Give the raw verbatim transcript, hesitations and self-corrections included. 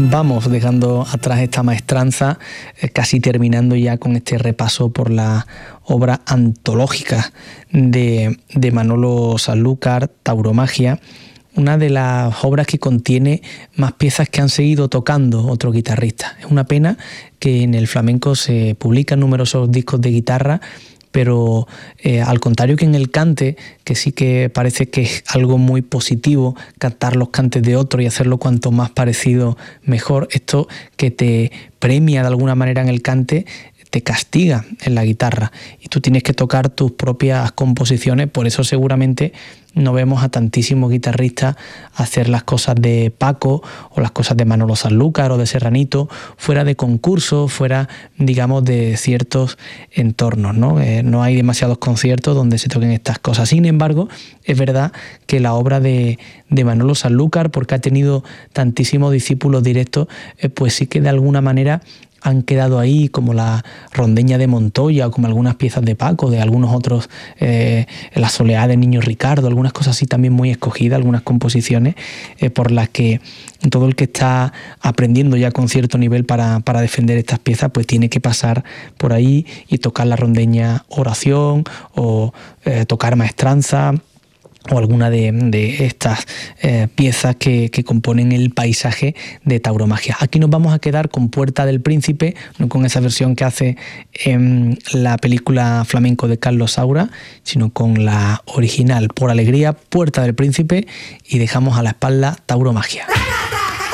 vamos dejando atrás esta maestranza, eh, casi terminando ya con este repaso por la obra antológica de, de Manolo Sanlúcar, Tauromagia, una de las obras que contiene más piezas que han seguido tocando otros guitarristas. Es una pena que en el flamenco se publican numerosos discos de guitarra, pero eh, al contrario que en el cante, que sí que parece que es algo muy positivo cantar los cantes de otro y hacerlo cuanto más parecido mejor, esto que te premia de alguna manera en el cante te castiga en la guitarra y tú tienes que tocar tus propias composiciones. Por eso seguramente no vemos a tantísimos guitarristas hacer las cosas de Paco o las cosas de Manolo Sanlúcar o de Serranito fuera de concursos, fuera, digamos, de ciertos entornos, ¿no? Eh, no hay demasiados conciertos donde se toquen estas cosas. Sin embargo, es verdad que la obra de, de Manolo Sanlúcar, porque ha tenido tantísimos discípulos directos, eh, pues sí que de alguna manera han quedado ahí, como la Rondeña de Montoya o como algunas piezas de Paco, de algunos otros, eh, la Soleá de Niño Ricardo, algunas cosas así también muy escogidas, algunas composiciones eh, por las que todo el que está aprendiendo ya con cierto nivel para, para defender estas piezas, pues tiene que pasar por ahí y tocar la Rondeña Oración o eh, tocar Maestranza, o alguna de, de estas eh, piezas que, que componen el paisaje de Tauromagia. Aquí nos vamos a quedar con Puerta del Príncipe, no con esa versión que hace en la película flamenco de Carlos Saura, sino con la original, Por Alegría, Puerta del Príncipe, y dejamos a la espalda Tauromagia.